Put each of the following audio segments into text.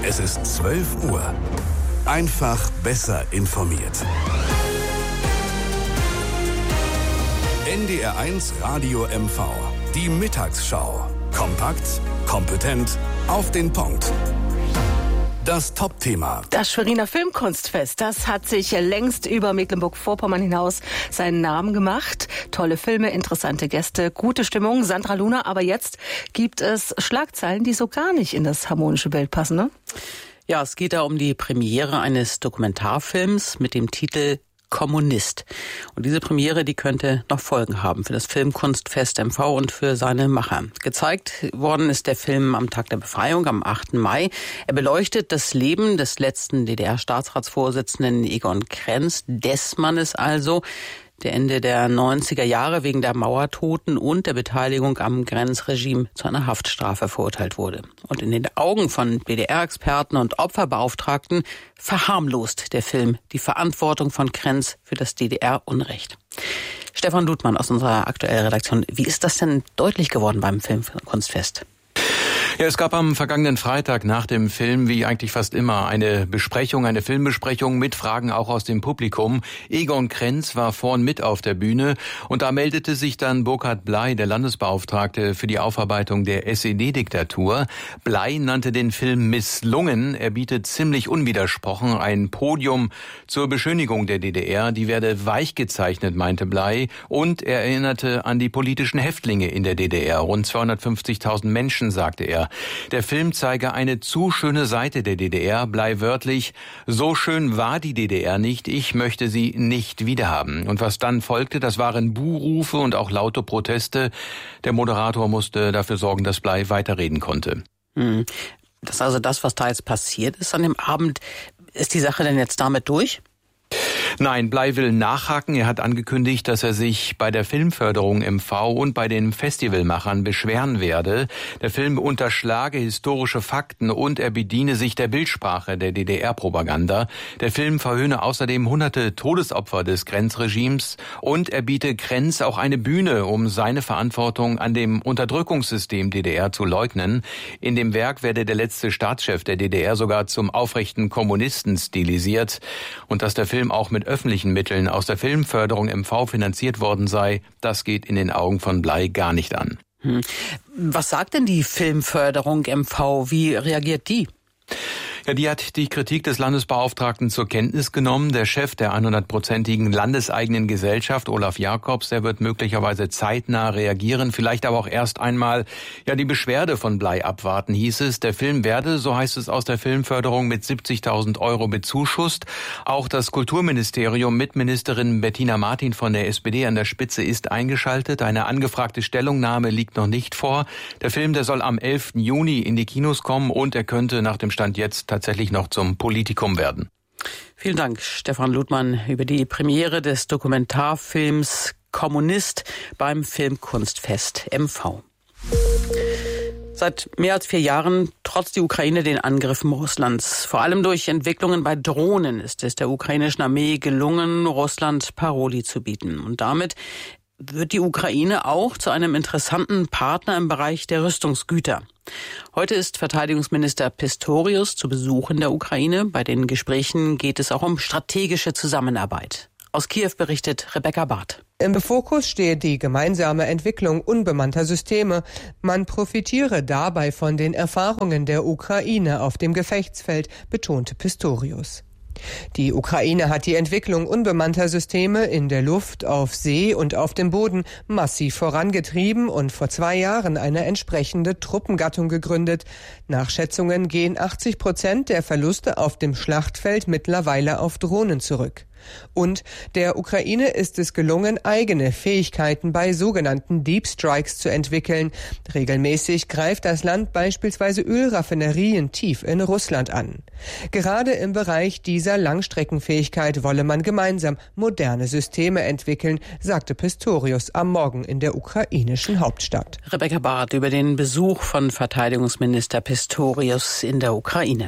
Es ist 12 Uhr. Einfach besser informiert. NDR1 Radio MV. Die Mittagsschau. Kompakt, kompetent, auf den Punkt. Das Top-Thema. Das Schweriner Filmkunstfest, das hat sich längst über Mecklenburg-Vorpommern hinaus seinen Namen gemacht. Tolle Filme, interessante Gäste, gute Stimmung. Sandra Luhner, aber jetzt gibt es Schlagzeilen, die so gar nicht in das harmonische Bild passen, ne? Ja, es geht da um die Premiere eines Dokumentarfilms mit dem Titel Kommunist. Und diese Premiere, die könnte noch Folgen haben für das Filmkunstfest MV und für seine Macher. Gezeigt worden ist der Film am Tag der Befreiung, am 8. Mai. Er beleuchtet das Leben des letzten DDR-Staatsratsvorsitzenden Egon Krenz, des Mannes also, der Ende der 90er Jahre wegen der Mauertoten und der Beteiligung am Grenzregime zu einer Haftstrafe verurteilt wurde. Und in den Augen von DDR-Experten und Opferbeauftragten verharmlost der Film die Verantwortung von Krenz für das DDR-Unrecht. Stefan Ludmann aus unserer aktuellen Redaktion. Wie ist das denn deutlich geworden beim Filmkunstfest? Ja, es gab am vergangenen Freitag nach dem Film, wie eigentlich fast immer, eine Filmbesprechung mit Fragen auch aus dem Publikum. Egon Krenz war vorn mit auf der Bühne und da meldete sich dann Burkhard Bley, der Landesbeauftragte für die Aufarbeitung der SED-Diktatur. Bley nannte den Film misslungen. Er bietet ziemlich unwidersprochen ein Podium zur Beschönigung der DDR. Die werde weich gezeichnet, meinte Bley. Und er erinnerte an die politischen Häftlinge in der DDR. Rund 250.000 Menschen, sagte er. Der Film zeige eine zu schöne Seite der DDR, Bley wörtlich, so schön war die DDR nicht, ich möchte sie nicht wiederhaben. Und was dann folgte, das waren Buhrufe und auch laute Proteste. Der Moderator musste dafür sorgen, dass Bley weiterreden konnte. Das ist also das, was da jetzt passiert ist an dem Abend. Ist die Sache denn jetzt damit durch? Nein, Bley will nachhaken. Er hat angekündigt, dass er sich bei der Filmförderung MV und bei den Festivalmachern beschweren werde. Der Film unterschlage historische Fakten und er bediene sich der Bildsprache der DDR-Propaganda. Der Film verhöhne außerdem hunderte Todesopfer des Grenzregimes und er biete Krenz auch eine Bühne, um seine Verantwortung an dem Unterdrückungssystem DDR zu leugnen. In dem Werk werde der letzte Staatschef der DDR sogar zum aufrechten Kommunisten stilisiert. Und dass der Film auch mit öffentlichen Mitteln aus der Filmförderung MV finanziert worden sei, das geht in den Augen von Bley gar nicht an. Was sagt denn die Filmförderung MV? Wie reagiert die? Ja, die hat die Kritik des Landesbeauftragten zur Kenntnis genommen. Der Chef der 100%igen landeseigenen Gesellschaft, Olaf Jakobs, der wird möglicherweise zeitnah reagieren, vielleicht aber auch erst einmal die Beschwerde von Bley abwarten, hieß es. Der Film werde, so heißt es aus der Filmförderung, mit 70.000 € bezuschusst. Auch das Kulturministerium mit Ministerin Bettina Martin von der SPD an der Spitze ist eingeschaltet. Eine angefragte Stellungnahme liegt noch nicht vor. Der Film, der soll am 11. Juni in die Kinos kommen und er könnte nach dem Stand jetzt tatsächlich noch zum Politikum werden. Vielen Dank, Stefan Ludmann, über die Premiere des Dokumentarfilms Kommunist beim Filmkunstfest MV. Seit mehr als 4 Jahren trotzt die Ukraine den Angriffen Russlands. Vor allem durch Entwicklungen bei Drohnen ist es der ukrainischen Armee gelungen, Russland Paroli zu bieten. Und damit wird die Ukraine auch zu einem interessanten Partner im Bereich der Rüstungsgüter. Heute ist Verteidigungsminister Pistorius zu Besuch in der Ukraine. Bei den Gesprächen geht es auch um strategische Zusammenarbeit. Aus Kiew berichtet Rebecca Barth. Im Fokus stehe die gemeinsame Entwicklung unbemannter Systeme. Man profitiere dabei von den Erfahrungen der Ukraine auf dem Gefechtsfeld, betonte Pistorius. Die Ukraine hat die Entwicklung unbemannter Systeme in der Luft, auf See und auf dem Boden massiv vorangetrieben und vor 2 Jahren eine entsprechende Truppengattung gegründet. Nach Schätzungen gehen 80% der Verluste auf dem Schlachtfeld mittlerweile auf Drohnen zurück. Und der Ukraine ist es gelungen, eigene Fähigkeiten bei sogenannten Deep Strikes zu entwickeln. Regelmäßig greift das Land beispielsweise Ölraffinerien tief in Russland an. Gerade im Bereich dieser Langstreckenfähigkeit wolle man gemeinsam moderne Systeme entwickeln, sagte Pistorius am Morgen in der ukrainischen Hauptstadt. Rebecca Barth über den Besuch von Verteidigungsminister Pistorius in der Ukraine.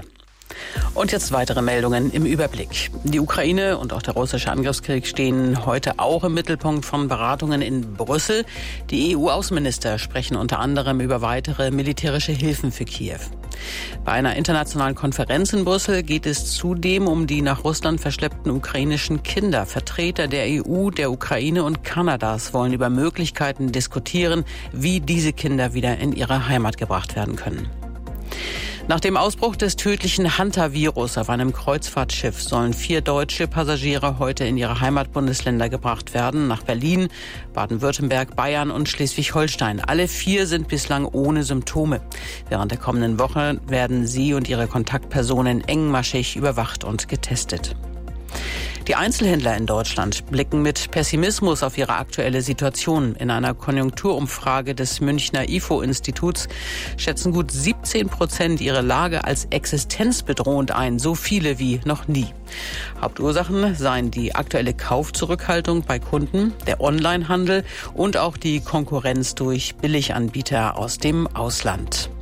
Und jetzt weitere Meldungen im Überblick. Die Ukraine und auch der russische Angriffskrieg stehen heute auch im Mittelpunkt von Beratungen in Brüssel. Die EU-Außenminister sprechen unter anderem über weitere militärische Hilfen für Kiew. Bei einer internationalen Konferenz in Brüssel geht es zudem um die nach Russland verschleppten ukrainischen Kinder. Vertreter der EU, der Ukraine und Kanadas wollen über Möglichkeiten diskutieren, wie diese Kinder wieder in ihre Heimat gebracht werden können. Nach dem Ausbruch des tödlichen Hunter-Virus auf einem Kreuzfahrtschiff sollen 4 deutsche Passagiere heute in ihre Heimatbundesländer gebracht werden, nach Berlin, Baden-Württemberg, Bayern und Schleswig-Holstein. Alle 4 sind bislang ohne Symptome. Während der kommenden Woche werden sie und ihre Kontaktpersonen engmaschig überwacht und getestet. Die Einzelhändler in Deutschland blicken mit Pessimismus auf ihre aktuelle Situation. In einer Konjunkturumfrage des Münchner IFO-Instituts schätzen gut 17% ihre Lage als existenzbedrohend ein, so viele wie noch nie. Hauptursachen seien die aktuelle Kaufzurückhaltung bei Kunden, der Onlinehandel und auch die Konkurrenz durch Billiganbieter aus dem Ausland.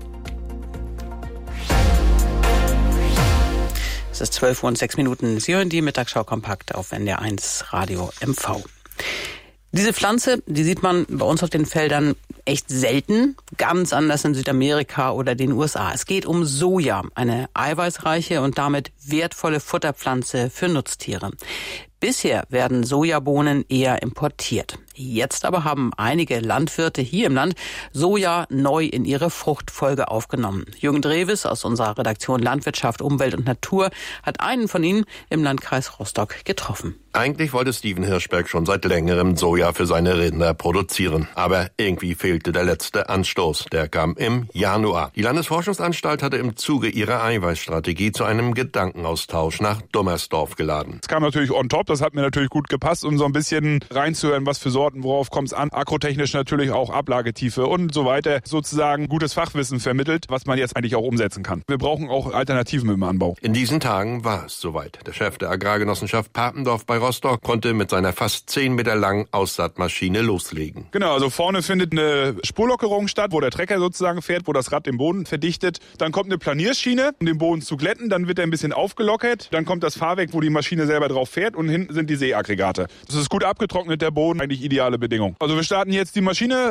Es ist 12:06 Uhr. Sie hören die Mittagsschau kompakt auf NDR 1 Radio MV. Diese Pflanze, die sieht man bei uns auf den Feldern echt selten, ganz anders in Südamerika oder den USA. Es geht um Soja, eine eiweißreiche und damit wertvolle Futterpflanze für Nutztiere. Bisher werden Sojabohnen eher importiert. Jetzt aber haben einige Landwirte hier im Land Soja neu in ihre Fruchtfolge aufgenommen. Jürgen Dreves aus unserer Redaktion Landwirtschaft, Umwelt und Natur hat einen von ihnen im Landkreis Rostock getroffen. Eigentlich wollte Steven Hirschberg schon seit längerem Soja für seine Rinder produzieren. Aber irgendwie fehlte der letzte Anstoß. Der kam im Januar. Die Landesforschungsanstalt hatte im Zuge ihrer Eiweißstrategie zu einem Gedankenaustausch nach Dummersdorf geladen. Es kam natürlich on top, das hat mir natürlich gut gepasst, um so ein bisschen reinzuhören, was für Sorten, worauf kommt es an. Agrotechnisch natürlich auch Ablagetiefe und so weiter. Sozusagen gutes Fachwissen vermittelt, was man jetzt eigentlich auch umsetzen kann. Wir brauchen auch Alternativen im Anbau. In diesen Tagen war es soweit. Der Chef der Agrargenossenschaft Papendorf bei Rostock konnte mit seiner fast 10 Meter langen Aussaatmaschine loslegen. Genau, also vorne findet eine Spurlockerung statt, wo der Trecker sozusagen fährt, wo das Rad den Boden verdichtet. Dann kommt eine Planierschiene, um den Boden zu glätten. Dann wird er ein bisschen aufgelockert. Dann kommt das Fahrwerk, wo die Maschine selber drauf fährt. Und hinten sind die Seeaggregate. Das ist gut abgetrocknet, der Boden. Eigentlich ideale Bedingung. Also wir starten jetzt die Maschine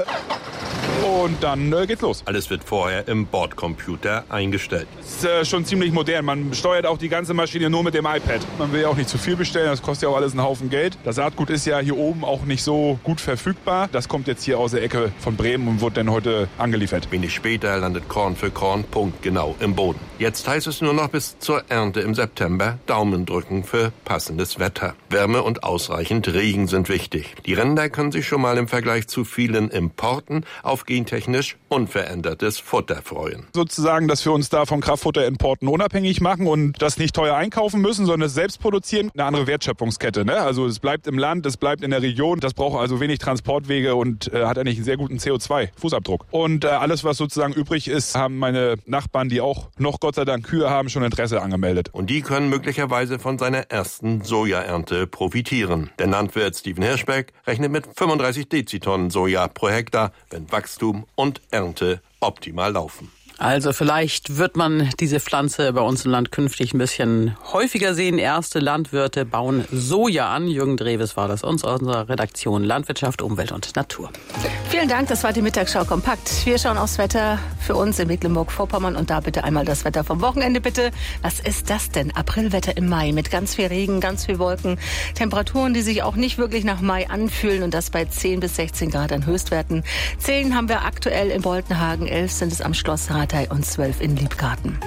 und dann geht's los. Alles wird vorher im Bordcomputer eingestellt. Das ist schon ziemlich modern. Man steuert auch die ganze Maschine nur mit dem iPad. Man will ja auch nicht zu viel bestellen, das kostet ja auch alles einen Haufen Geld. Das Saatgut ist ja hier oben auch nicht so gut verfügbar. Das kommt jetzt hier aus der Ecke von Bremen und wird dann heute angeliefert. Wenig später landet Korn für Korn punktgenau im Boden. Jetzt heißt es nur noch bis zur Ernte im September Daumen drücken für passendes Wetter. Wärme und ausreichend Regen sind wichtig. Die Rinder können sich schon mal im Vergleich zu vielen Importen auf gentechnisch unverändertes Futter freuen. Sozusagen, dass wir uns da von Kraftfutterimporten unabhängig machen und das nicht teuer einkaufen müssen, sondern es selbst produzieren. Eine andere Wertschöpfungskette, ne? Also es bleibt im Land, es bleibt in der Region. Das braucht also wenig Transportwege und hat eigentlich einen sehr guten CO2-Fußabdruck. Und alles, was sozusagen übrig ist, haben meine Nachbarn, die auch noch Gott sei Dank Kühe haben, schon Interesse angemeldet. Und die können möglicherweise von seiner ersten Sojaernte profitieren. Der Landwirt Steven Hirschberg rechnet mit 35 Dezitonnen Soja pro Hektar, wenn Wachstum und Ernte optimal laufen. Also vielleicht wird man diese Pflanze bei uns im Land künftig ein bisschen häufiger sehen. Erste Landwirte bauen Soja an. Jürgen Dreves war das aus unserer Redaktion Landwirtschaft, Umwelt und Natur. Vielen Dank, das war die Mittagsschau kompakt. Wir schauen aufs Wetter für uns in Mecklenburg-Vorpommern und da bitte einmal das Wetter vom Wochenende bitte. Was ist das denn? Aprilwetter im Mai mit ganz viel Regen, ganz viel Wolken, Temperaturen, die sich auch nicht wirklich nach Mai anfühlen und das bei 10 bis 16 Grad an Höchstwerten. 10 haben wir aktuell in Boltenhagen, 11 sind es am Schloss Ratei und 12 in Liebgarten.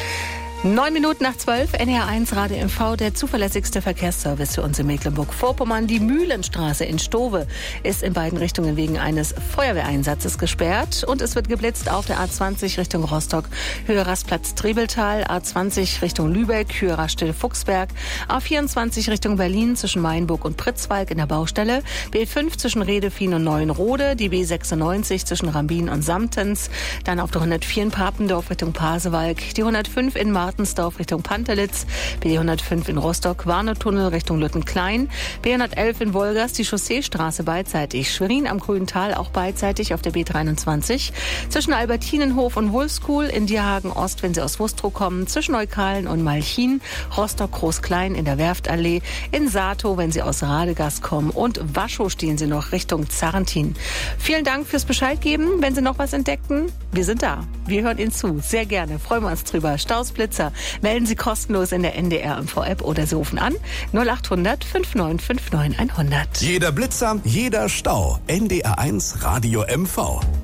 9 Minuten nach 12, NDR1 Radio MV, der zuverlässigste Verkehrsservice für uns in Mecklenburg-Vorpommern. Die Mühlenstraße in Stowe ist in beiden Richtungen wegen eines Feuerwehreinsatzes gesperrt. Und es wird geblitzt auf der A20 Richtung Rostock, Höhe Rastplatz Trebeltal, A20 Richtung Lübeck, Höhe Raststelle Fuchsberg, A24 Richtung Berlin zwischen Mainburg und Pritzwalk in der Baustelle, B5 zwischen Redefien und Neuenrode, die B96 zwischen Rambin und Samtens, dann auf der 104 in Papendorf Richtung Pasewalk, die 105 in Martin Wartensdorf Richtung Pantelitz, B105 in Rostock, Warnow-Tunnel Richtung Lüttenklein, B111 in Wolgast, die Chausseestraße beidseitig, Schwerin am Grüntal auch beidseitig auf der B23, zwischen Albertinenhof und Wulfskuhl, in Dierhagen Ost, wenn Sie aus Wustrow kommen, zwischen Neukalen und Malchin, Rostock Groß-Klein in der Werftallee, in Satow, wenn Sie aus Radegast kommen, und Waschow stehen Sie noch Richtung Zarrentin. Vielen Dank fürs Bescheid geben, wenn Sie noch was entdecken. Wir sind da. Wir hören Ihnen zu. Sehr gerne. Freuen wir uns drüber. Staus, Blitzer. Melden Sie kostenlos in der NDR MV-App oder Sie rufen an 0800 5959 100. Jeder Blitzer, jeder Stau. NDR1 Radio MV.